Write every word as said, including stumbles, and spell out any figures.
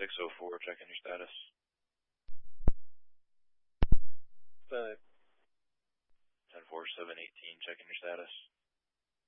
six oh four, checking your status. Five. ten four, seven eighteen, checking your status.